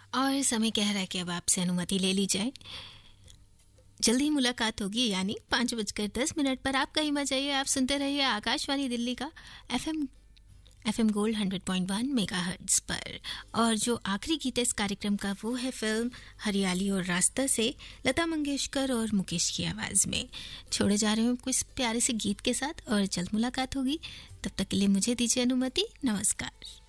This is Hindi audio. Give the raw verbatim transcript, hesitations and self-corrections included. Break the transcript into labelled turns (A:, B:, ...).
A: और समय कह रहा है कि अब आपसे अनुमति ले ली जाए। जल्दी मुलाकात होगी, यानी पाँच बजकर दस मिनट पर। आप कहीं मत जाइए, आप सुनते रहिए आकाशवाणी दिल्ली का FM FM gold hundred point one megahertz पर। और जो आखिरी गीत है इस कार्यक्रम का वो है फिल्म हरियाली और रास्ता से लता मंगेशकर और मुकेश की आवाज़ में। छोड़े जा रहे हूँ कुछ प्यारे से गीत के साथ और जल्द मुलाकात होगी। तब तक के लिए मुझे दीजिए अनुमति। नमस्कार।